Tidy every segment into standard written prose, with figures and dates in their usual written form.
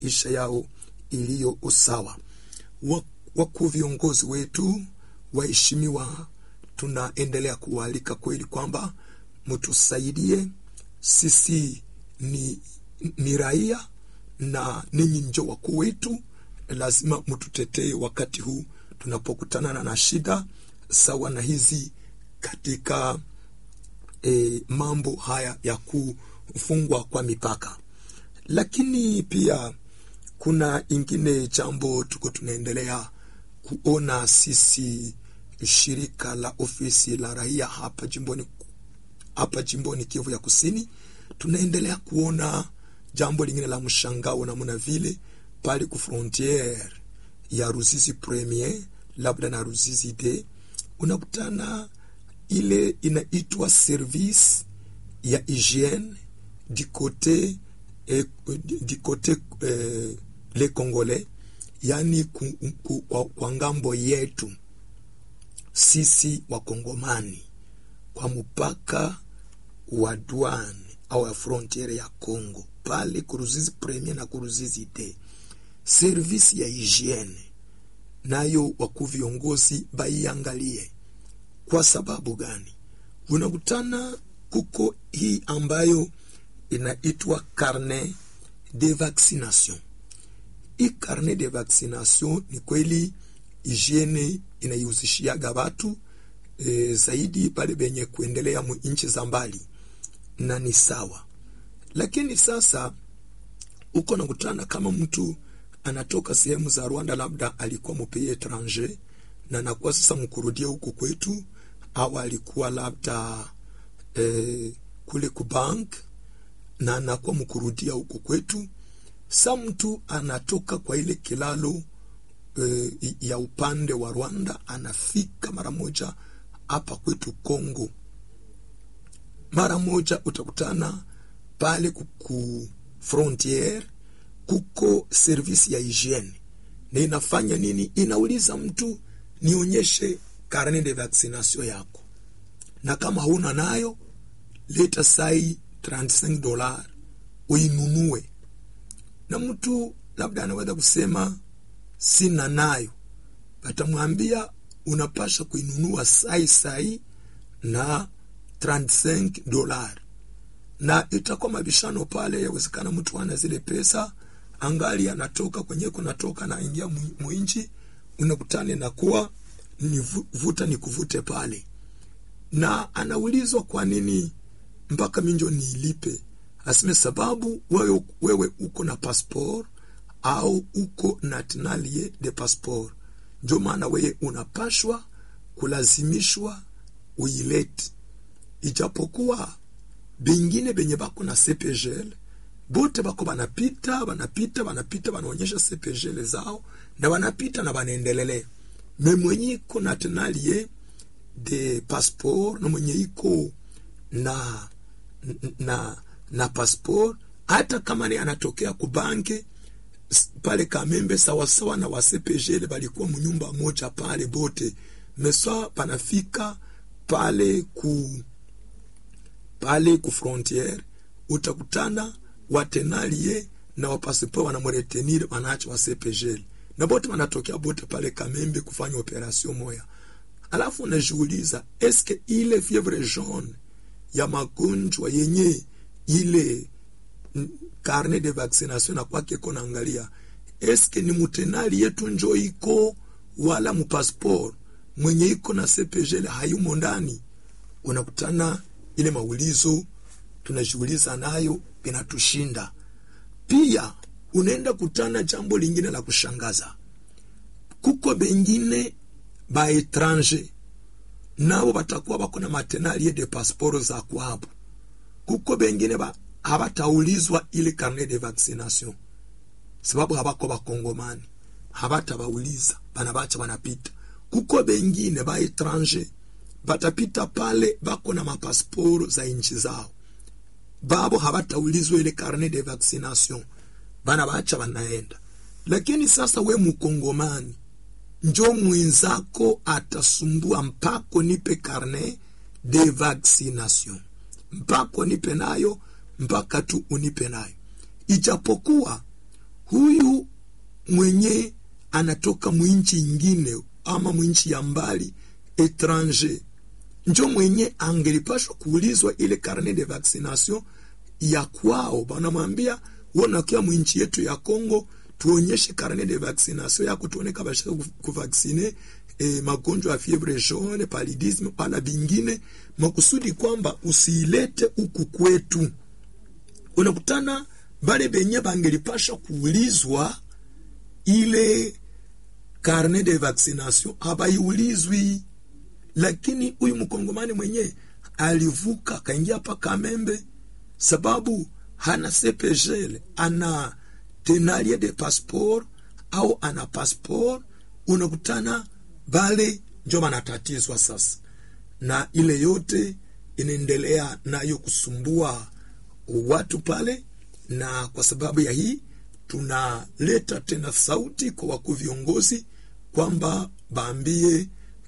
maisha yao iliyo usawa. Wakuu viongozi wetu waheshimiwa, tunaendelea kualika kweli kwamba mtusaidie. Sisi ni raia na ninyi ndio wakuu wetu, lazima mtutetee wakati huu tunapokutana na shida sawa na hizi katika mambo haya ya kufungwa kwa mipaka. Lakini pia kuna ingine jambo tuko tunaendelea kuona sisi shirika la ofisi la raia hapa jimboni Kivu ya Kusini. Tunaendelea kuona jambo lingine la mshangao namna vile pale ku frontiere ya Ruzizi Premier labda na Ruzizi D unakutana ile inaitwa service ya hygiene du côté les Congolais, yani kwa ngambo yetu sisi wa Kongomani kwa mpaka wa douane au ya frontiere ya Congo pale Kuruzizi Premier na Kuruzizi D. Service ya hygiene nayo wakuu viongozi baiangalie. Kwa sababu gani? Unakutana kuko hii ambayo inaitwa carnet de vaccination. Hii carnet de vaccination ni kweli hygiene inayuzishiaga watu zaidi pale benye kuendelea mu nchi za mbali, na ni sawa. Lakini sasa uko nakutana kama mtu anatoka sehemu za Rwanda, labda alikuwa mpeye étranger na anakuwa sasa mkurudia huko kwetu, au alikuwa labda kule kubank na anakuwa mkurudia huko kwetu. Sa mtu anatoka kwa ile kilalo ya upande wa Rwanda, anafika mara moja hapa kwetu Kongo. Mara moja utakutana pale ku frontiere kuko service ya hygiene. Na inafanya nini? Inauliza mtu nionyeshe carnet de vaccination yako, na kama huna nayo leta sai $35 uinunue. Na mtu labda anaweza kusema sina nayo, batamwambia unapasha kuinunua sai na $35, na itakuwa mabishano pale. Yawezekana mtu ana zile pesa angali anatoka kwenye kunatoka na ingia muinchi, unakutane na kuwa vuta ni kuvute pale, na anaulizwa kwa nini mpaka minjo niilipe. Asime sababu wewe uko na passport au uko na tenalier de passport, ndio maana wewe unapashwa kulazimishwa uilete. Ijapokuwa bengine benye bako na CPGL bote bako banapita wanaonyesha CPGL zao na wanapita na wanaendelele. Mwenye iko na tenalier de passport na mwenye iko na passport, hata kama ni anatokea kubanke pale Kamembe sawasawa na wa CPGL balikuwa mnyumba moja pale bote, meswa panafika pale ku frontiere utakutana watenalie na wapasiport wanamuretenir wanaacha wa CPGL na bote wanatokea bote pale Kamembe kufanya operation moya. Alafu unajiuliza eske ile fievre jaune ya magonjwa yenye ile carnet de vaccination na kwake kona angalia, eske ni mutenali yetu njo iko wala mpassport mwenye iko na CPGL hayumo ndani? Unakutana ile maulizo tunajiuliza nayo inatushinda. Pia unaenda kutana jambo lingine la kushangaza. Kuko bengine ba étranger nao batakuwa bako na matenalie de passeport za kwabo. Kuko bengine habataulizwa ile carnet de vaccination sababu habako bakongomani, habatabauliza banabacha banapita. Kuko bengine ba étranger batapita pale bako na mapasporo za nchi zao, babo habataulizwa ile carnet de vaccination, banabacha banaenda. Lakini sasa we mkongomani njo mwenzako atasumbua mpako nipe carnet de vaccination, mpako nipe nayo, mpaka tu unipe nayo. Ijapokuwa huyu mwenye anatoka mwinchi ingine ama mwinchi ya mbali étranger, njo mwenye angelipashwa kuulizwa ile carnet de vaccination ya kwao. Banamwambia wona kia mwinchi yetu ya Kongo, tuonyeshe carnet de vaccination yako tuone kama basha kuvaksine magonjwa ya fievre jaune, paludisme pala bingine, makusudi kwamba usiilete huku kwetu. Unakutana bale benye bangelipasha kuulizwa ile carnet de vaccination habaiulizwi. Lakini huyu mkongomani mwenye alivuka kaingia pa Kamembe, sababu hana CPGL, ana tenalie de passeport au ana passeport, unakutana bale njo banatatizwa sasa. Na ile yote inaendelea nayo kusumbua watu pale, na kwa sababu ya hii tunaleta tena sauti kwa wakuu viongozi kwamba baambie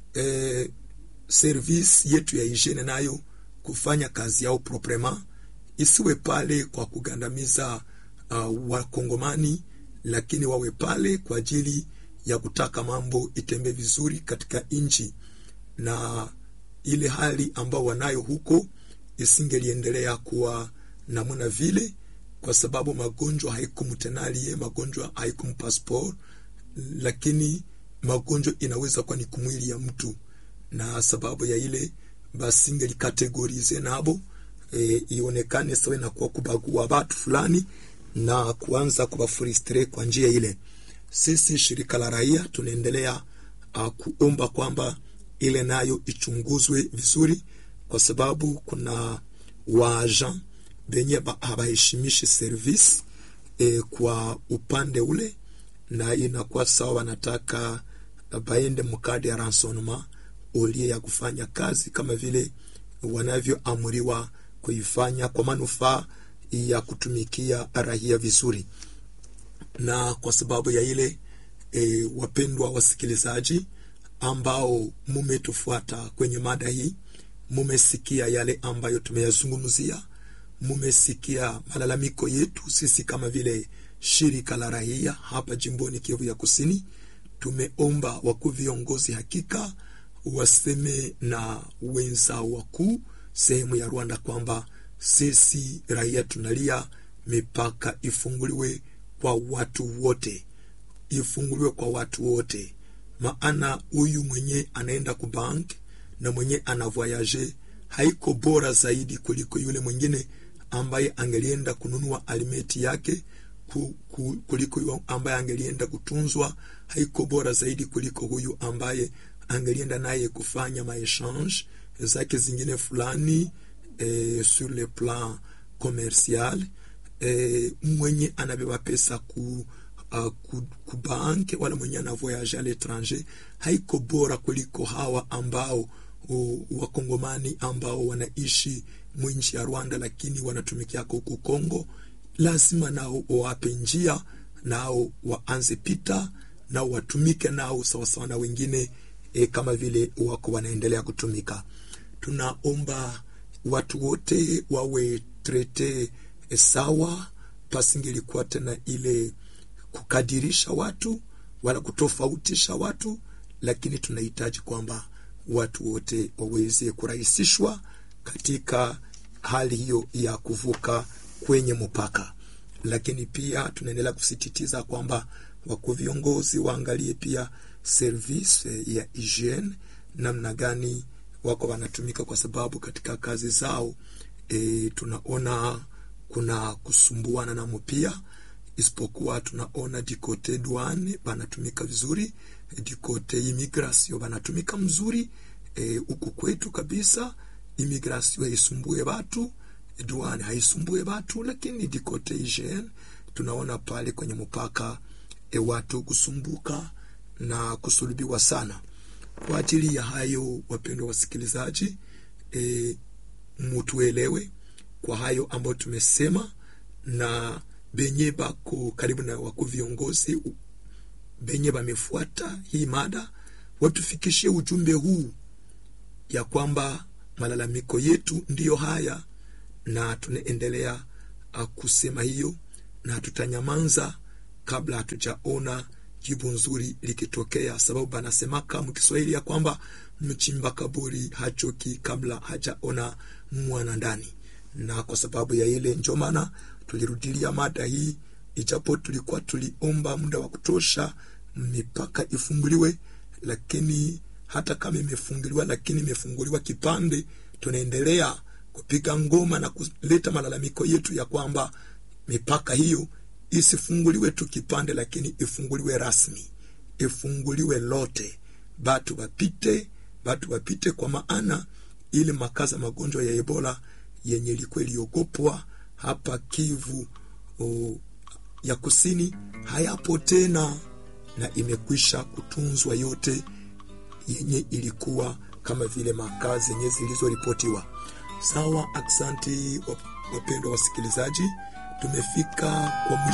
service yetu ya hygiene nayo kufanya kazi yao proprement, isiwe pale kwa kugandamiza wakongomani, lakini wawe pale kwa ajili ya kutaka mambo itembe vizuri katika nchi, na ile hali ambao wanayo huko isingeliendelea kuwa namna vile, kwa sababu magonjwa haikumtenalie, magonjwa haikumpassport, lakini magonjwa inaweza kuwa ni kumwili ya mtu, na sababu ya ile basingeli kategorize nabo ionekane sawa na kwa kubagua watu fulani na kuanza kubafrustre kwa njia ile. Sisi shirika la raia tunaendelea kuomba kwamba ile nayo ichunguzwe vizuri, kwa sababu kuna waagent benye habaheshimishi service kwa upande ule, na inakuwa sawa wanataka baende mkadi ya ransonnement olie ya kufanya kazi kama vile wanavyoamuriwa kuifanya kwa manufaa ya kutumikia raia vizuri. Na kwa sababu ya ile wapendwa wasikilizaji ambao mumetufuata kwenye mada hii, mumesikia yale ambayo tumeyazungumzia, mumesikia malalamiko yetu sisi kama vile shirika la raia hapa jimboni Kivu ya Kusini. Tumeomba wakuu viongozi hakika waseme na wenzao wakuu sehemu ya Rwanda kwamba sisi raia tunalia mipaka ifunguliwe kwa watu wote, ifunguliwe kwa watu wote. Maana huyu mwenye anaenda kubank na mwenye anavoyage haiko bora zaidi kuliko yule mwingine ambaye angelienda kununua alimeti yake, kuliko yule ambaye angelienda kutunzwa. Haiko bora zaidi kuliko huyu ambaye angelienda naye kufanya maechange zake zingine fulani sur le plan commercial. Mwenye anabeba pesa ku bank wala mwenye ana voyage à l'étranger haiko bora kuliko hawa ambao wakongomani ambao wanaishi mwinchi ya Rwanda lakini wanatumikia huko Kongo. Lazima nao wape njia, nao waanze pita, nao watumike nao sawa sawa na wengine kama vile wako wanaendelea kutumika. Tunaomba watu wote wawe traite sawa, pasingelikuwa tena ile kukadirisha watu wala kutofautisha watu, lakini tunahitaji kwamba watu wote waweze kurahisishwa katika hali hiyo ya kuvuka kwenye mpaka. Lakini pia tunaendelea kusisitiza kwamba wakuu viongozi waangalie pia service ya hygiene namna gani wako wanatumika, kwa sababu katika kazi zao tunaona kuna kusumbuana na mpia, isipokuwa tunaona dikote douane banatumika vizuri, dikote immigration banatumika mzuri. Huku kwetu kabisa immigration haisumbue watu, douane haisumbue watu, lakini dikote hygiene tunaona pale kwenye mpaka watu kusumbuka na kusulubiwa sana. Kwa ajili ya hayo, wapendwa wasikilizaji, mutuelewe kwa hayo ambayo tumesema, na benye bako karibu na wakuu viongozi benye bamefuata hii mada watufikishie ujumbe huu ya kwamba malalamiko yetu ndiyo haya, na tunaendelea kusema hiyo, na tutanyamanza kabla hatujaona jibu nzuri likitokea, sababu anasemaka mkiswahili ya kwamba mchimba kaburi hachoki kabla hajaona mwana ndani. Na kwa sababu ya ile ndio maana tulirudilia mada hii, ijapo tulikuwa tuliomba muda wa kutosha mipaka ifunguliwe, lakini hata kama imefunguliwa, lakini imefunguliwa kipande, tunaendelea kupiga ngoma na kuleta malalamiko yetu ya kwamba mipaka hiyo isifunguliwe tu kipande, lakini ifunguliwe rasmi, ifunguliwe lote, batu wapite, kwa maana ile makaza magonjwa ya Ebola yenye ilikuwa iliogopwa hapa Kivu ya Kusini hayapo tena, na imekwisha kutunzwa yote yenye ilikuwa kama vile makazi yenye zilizoripotiwa. Sawa, aksanti wapendwa wasikilizaji, tumefika kwa